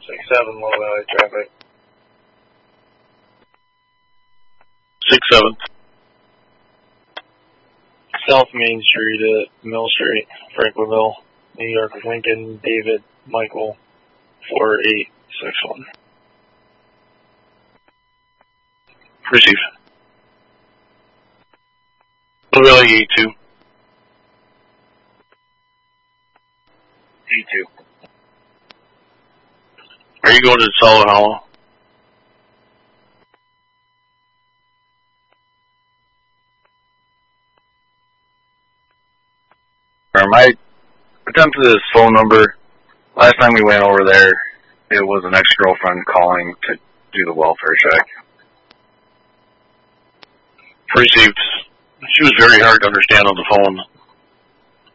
6-7, Low Valley traffic. 6-7. South Main Street at Mill Street, Franklinville, New York, Lincoln, David, Michael, 4861. Receive. Low Valley 82. 82. Are you going to Solid Hollow? I attempted his phone number. Last time we went over there, it was an ex-girlfriend calling to do the welfare check. Received. She was very hard to understand on the phone.